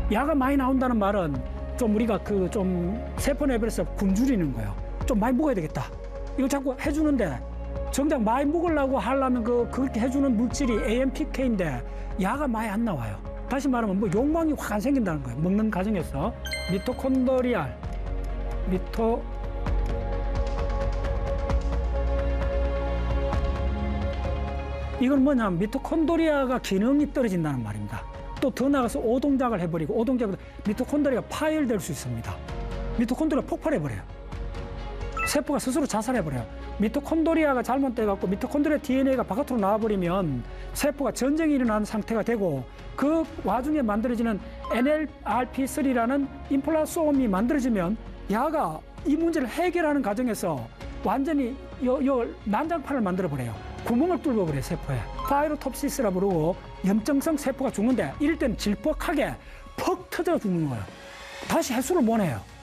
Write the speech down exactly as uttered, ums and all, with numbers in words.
야가 많이 나온다는 말은 좀 우리가 그 좀 세포 레벨에서 굶주리는 거예요. 좀 많이 먹어야 되겠다. 이거 자꾸 해주는데 정작 많이 먹으려고 하려면 그 그렇게 해주는 물질이 에이엠피케이인데 야가 많이 안 나와요. 다시 말하면 뭐 욕망이 확 안 생긴다는 거예요. 먹는 과정에서 미토콘드리알, 미토 이건 뭐냐면 미토콘드리아가 기능이 떨어진다는 말입니다. 또 더 나가서 오동작을 해버리고 오동작보다 미토콘드리아가 파열될 수 있습니다. 미토콘드리아가 폭발해버려요. 세포가 스스로 자살해버려요. 미토콘드리아가 잘못돼갖고 미토콘드리아 디엔에이가 바깥으로 나와버리면 세포가 전쟁이 일어나는 상태가 되고 그 와중에 만들어지는 엔엘아르피 쓰리라는 인플라소음이 만들어지면 야가 이 문제를 해결하는 과정에서 완전히 요, 요 난장판을 만들어버려요. 구멍을 뚫어버려요, 세포에. 파이로톱시스라 부르고 염증성 세포가 죽는데 이럴 때는 질퍽하게 퍽 터져 죽는 거예요. 다시 해수를 못 해요.